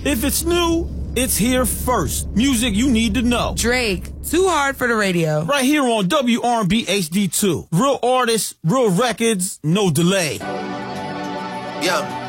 If it's new, it's here first. Music you need to know. Drake, Too Hard for the Radio. Right here on WRB HD2. Real artists, real records, no delay. Yeah.